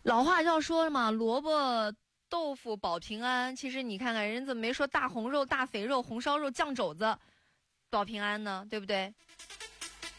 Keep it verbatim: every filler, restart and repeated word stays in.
老话要说了嘛，萝卜豆腐保平安。其实你看看，人怎么没说大红肉、大肥肉、红烧肉、酱肘子保平安呢？对不对？